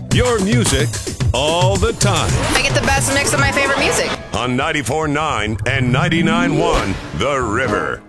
Your music all the time. I get the best mix of my favorite music. On 94.9 and 99.1 The River.